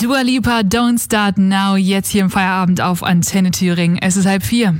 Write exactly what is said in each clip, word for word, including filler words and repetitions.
Dua Lipa, Don't Start Now, jetzt hier im Feierabend auf Antenne Thüringen. Es ist halb vier.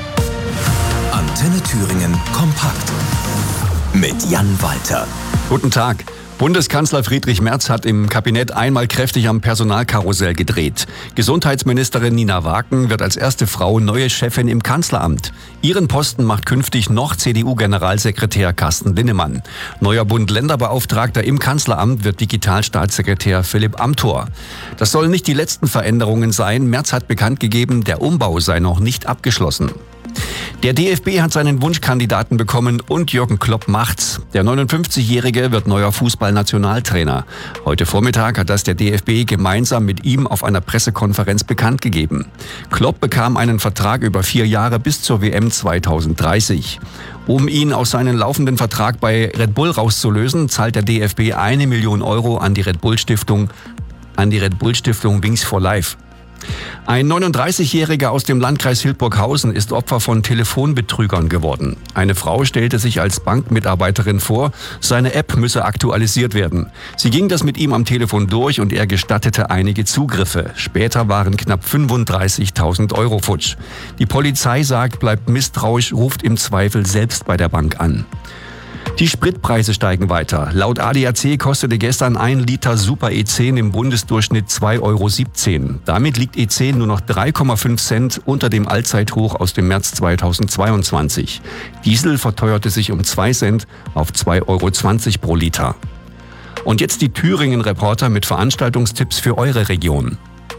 Antenne Thüringen kompakt mit Jan Walter. Guten Tag. Bundeskanzler Friedrich Merz hat im Kabinett einmal kräftig am Personalkarussell gedreht. Gesundheitsministerin Nina Waken wird als erste Frau neue Chefin im Kanzleramt. Ihren Posten macht künftig noch C D U-Generalsekretär Carsten Linnemann. Neuer Bund-Länder-Beauftragter im Kanzleramt wird Digitalstaatssekretär Philipp Amthor. Das sollen nicht die letzten Veränderungen sein. Merz hat bekannt gegeben, der Umbau sei noch nicht abgeschlossen. Der D F B hat seinen Wunschkandidaten bekommen und Jürgen Klopp macht's. Der neunundfünfzigjährige wird neuer Fußballnationaltrainer. Heute Vormittag hat das der D F B gemeinsam mit ihm auf einer Pressekonferenz bekannt gegeben. Klopp bekam einen Vertrag über vier Jahre bis zur W M zweitausenddreißig. Um ihn aus seinem laufenden Vertrag bei Red Bull rauszulösen, zahlt der D F B eine Million Euro an die Red Bull Stiftung, an die Red Bull Stiftung Wings for Life. Ein neununddreißigjähriger aus dem Landkreis Hildburghausen ist Opfer von Telefonbetrügern geworden. Eine Frau stellte sich als Bankmitarbeiterin vor, seine App müsse aktualisiert werden. Sie ging das mit ihm am Telefon durch und er gestattete einige Zugriffe. Später waren knapp fünfunddreißigtausend Euro futsch. Die Polizei sagt, bleibt misstrauisch, ruft im Zweifel selbst bei der Bank an. Die Spritpreise steigen weiter. Laut A D A C kostete gestern ein Liter Super E zehn im Bundesdurchschnitt zwei Euro siebzehn. Damit liegt E zehn nur noch drei Komma fünf Cent unter dem Allzeithoch aus dem März zweitausendzweiundzwanzig. Diesel verteuerte sich um zwei Cent auf zwei Euro zwanzig pro Liter. Und jetzt die Thüringen-Reporter mit Veranstaltungstipps für eure Region.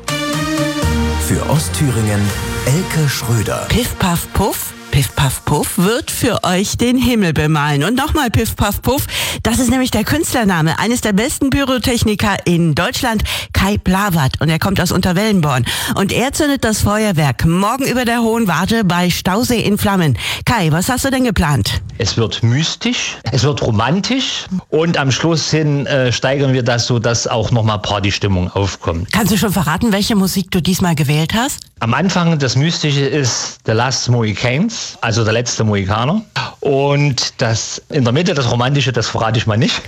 Für Ostthüringen Elke Schröder. Piff, Paff, Puff. Piff, Paff, Puff wird für euch den Himmel bemalen. Und nochmal Piff, Paff, Puff. Das ist nämlich der Künstlername eines der besten Pyrotechniker in Deutschland, Kai Blawat. Und er kommt aus Unterwellenborn. Und er zündet das Feuerwerk morgen über der Hohen Warte bei Stausee in Flammen. Kai, was hast du denn geplant? Es wird mystisch, es wird romantisch und am Schluss hin äh, steigern wir das so, dass auch nochmal Partystimmung aufkommt. Kannst du schon verraten, welche Musik du diesmal gewählt hast? Am Anfang das Mystische ist The Last Mohicans, also der letzte Mohikaner. Und das in der Mitte, das Romantische, das verrate ich mal nicht.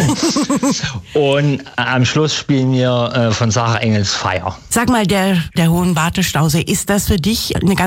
Und am Schluss spielen wir äh, von Sarah Engels Feier. Sag mal, der, der Hohen Warte Stausee, ist das für dich eine ganz